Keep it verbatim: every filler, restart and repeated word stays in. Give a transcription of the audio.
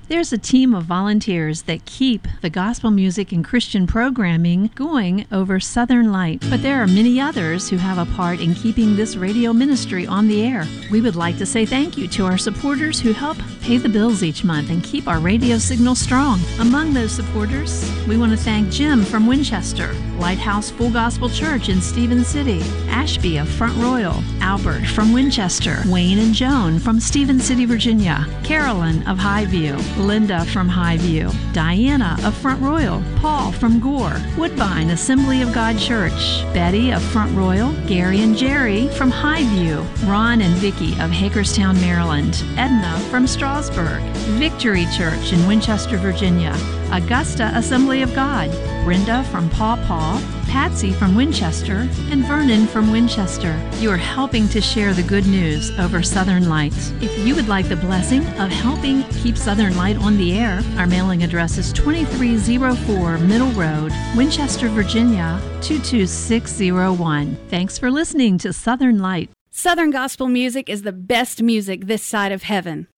There's a team of volunteers that keep the gospel music and Christian programming going over Southern Light, but there are many others who have a part in keeping this radio ministry on the air. We would like to say thank you to our supporters who help pay the bills each month and keep our radio signal strong. Among those supporters, we want to thank Jim from Winchester, Lighthouse Full Gospel Church in Stephen City, Ashby of Front Royal, Albert from Winchester, Wayne and Joan from Stephen City, Virginia, Carolyn of Highview, Linda from Highview, Diana of Front Royal, Paul from Gore, Woodbine Assembly of God Church, Betty of Front Royal, Gary and Jerry from Highview, Ron and Vicki of Hagerstown, Maryland, Edna from Strasburg, Victory Church in Winchester, Virginia, Augusta Assembly of God, Brenda from Paw Paw, Patsy from Winchester, and Vernon from Winchester. You are helping to share the good news over Southern Light. If you would like the blessing of helping keep Southern Light on the air, our mailing address is twenty-three oh four Middle Road, Winchester, Virginia, two two six oh one. Thanks for listening to Southern Light. Southern gospel music is the best music this side of heaven.